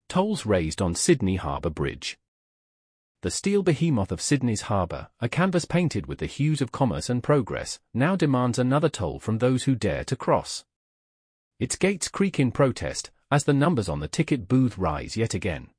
Tolls raised on Sydney Harbour Bridge. The steel behemoth of Sydney's harbour, a canvas painted with the hues of commerce and progress, now demands another toll from those who dare to cross. Its gates creak in protest, as the numbers on the ticket booth rise yet again.